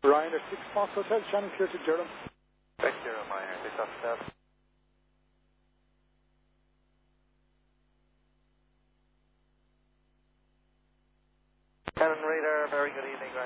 Ryanair 6 Fox Hotel, Shannon clear to Durham. 60 minor, 6 Hotel. Shannon Radar, very good evening.